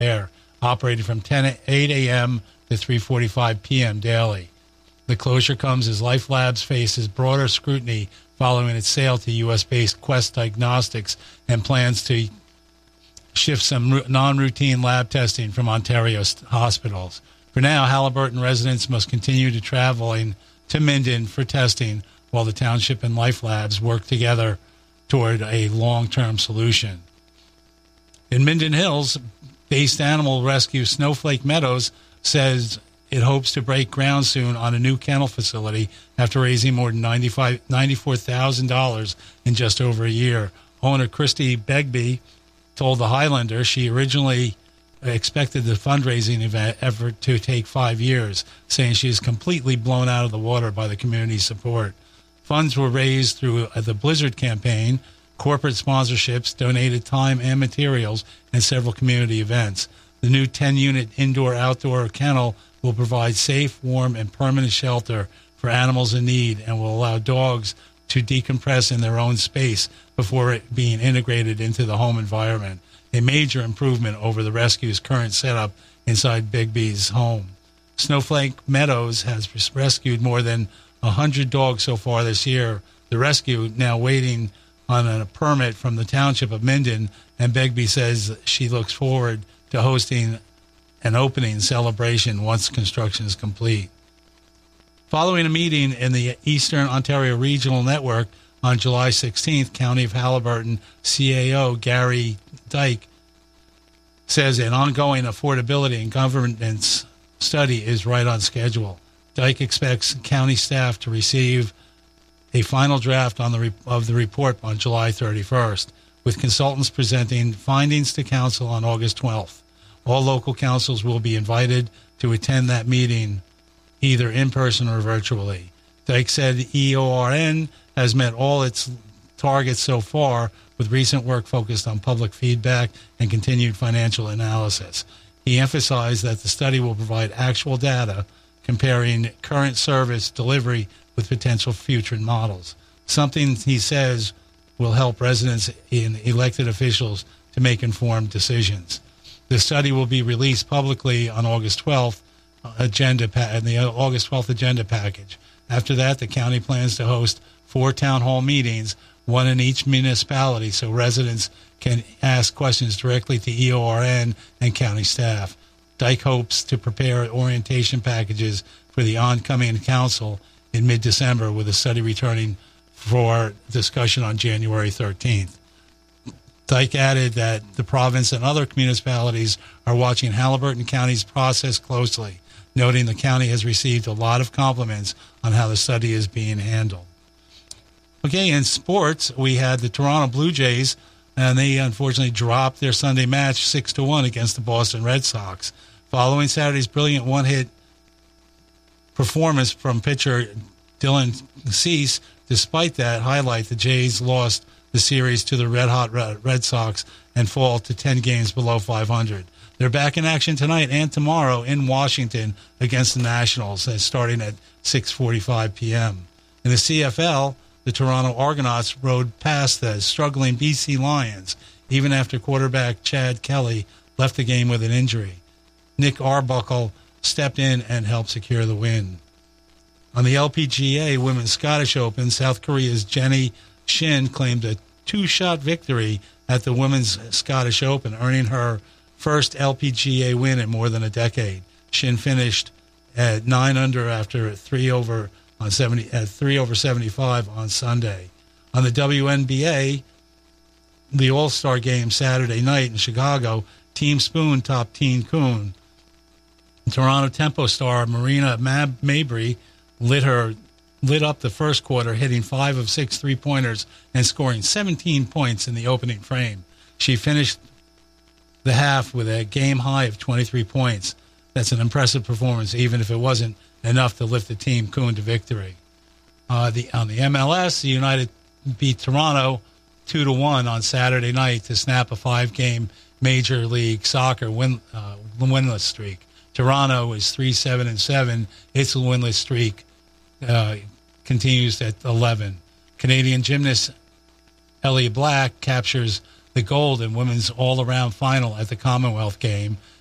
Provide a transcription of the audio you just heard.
Air, operated from 8 a.m. to 3:45 p.m. daily. The closure comes as Life Labs faces broader scrutiny following its sale to U.S.-based Quest Diagnostics and plans to shift some non-routine lab testing from Ontario hospitals. For now, Haliburton residents must continue to traveling to Minden for testing while the township and Life Labs work together toward a long-term solution. In Minden Hills, based animal rescue Snowflake Meadows says it hopes to break ground soon on a new kennel facility after raising more than $94,000 in just over a year. Owner Christy Begbie told the Highlander she originally expected the fundraising effort to take 5 years, saying she is completely blown out of the water by the community's support. Funds were raised through the Blizzard campaign, corporate sponsorships, donated time and materials, and several community events. The new 10-unit indoor-outdoor kennel will provide safe, warm, and permanent shelter for animals in need and will allow dogs to decompress in their own space before it being integrated into the home environment, a major improvement over the rescue's current setup inside Begbie's home. Snowflake Meadows has rescued more than 100 dogs so far this year. The rescue now waiting on a permit from the township of Minden, and Begbie says she looks forward to hosting an opening celebration once construction is complete. Following a meeting in the Eastern Ontario Regional Network on July 16th, County of Haliburton CAO Gary Dyke says an ongoing affordability and governance study is right on schedule. Dyke expects county staff to receive a final draft of the report on July 31st, with consultants presenting findings to council on August 12th. All local councils will be invited to attend that meeting, either in person or virtually. Dyke said EORN has met all its targets so far, with recent work focused on public feedback and continued financial analysis. He emphasized that the study will provide actual data comparing current service delivery with potential future models, something he says will help residents and elected officials to make informed decisions. The study will be released publicly on August 12th in the August 12th agenda package. After that, the county plans to host 4 town hall meetings, one in each municipality, so residents can ask questions directly to EORN and county staff. Dyke hopes to prepare orientation packages for the oncoming council in mid-December, with a study returning for discussion on January 13th. Dyke added that the province and other municipalities are watching Haliburton County's process closely, noting the county has received a lot of compliments on how the study is being handled. Okay, in sports, we had the Toronto Blue Jays, and they unfortunately dropped their Sunday match 6-1 against the Boston Red Sox. Following Saturday's brilliant one-hit performance from pitcher Dylan Cease, despite that highlight, the Jays lost the series to the red-hot Red Sox and fall to 10 games below 500. They're back in action tonight and tomorrow in Washington against the Nationals, starting at 6:45 p.m. In the CFL, the Toronto Argonauts rode past the struggling BC Lions, even after quarterback Chad Kelly left the game with an injury. Nick Arbuckle stepped in and helped secure the win. On the LPGA Women's Scottish Open, South Korea's Jenny Shin claimed a 2-shot victory at the Women's Scottish Open, earning her first LPGA win in more than a decade. Shin finished at 9 under after 3 over 75 on Sunday. On the WNBA, the All-Star Game Saturday night in Chicago, Team Spoon topped Team Kuhn. Toronto Tempo star Marina Mabry lit up the first quarter, hitting 5 of 6 three-pointers and scoring 17 points in the opening frame. She finished the half with a game high of 23 points. That's an impressive performance, even if it wasn't enough to lift the Team Kuhn to victory. On the MLS, the United beat Toronto 2-1 on Saturday night to snap a 5-game Major League Soccer winless streak. Toronto is 3-7-7. Its winless streak continues at 11. Canadian gymnast Ellie Black captures the gold in women's all-around final at the Commonwealth game.